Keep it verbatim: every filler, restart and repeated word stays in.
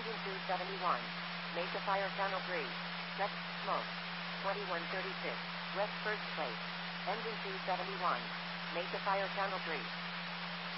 Engine two seventy-one. Made to fire channel three. Check. Smoke. twenty-one thirty-six. West first place. Engine two seventy-one. Made to fire channel three.